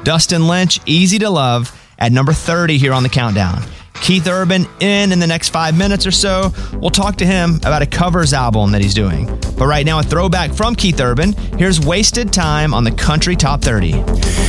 Dustin Lynch, Easy to Love, at number 30 here on the countdown. Keith Urban in the next 5 minutes or so. We'll talk to him about a covers album that he's doing. But right now, a throwback from Keith Urban. Here's Wasted Time on the Country Top 30.